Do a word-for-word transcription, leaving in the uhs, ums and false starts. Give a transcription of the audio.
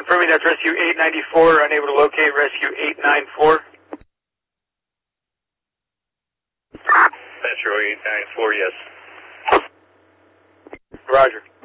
confirming that's rescue eight ninety-four, unable to locate rescue eight ninety-four. Metro eight nine four, yes. Roger.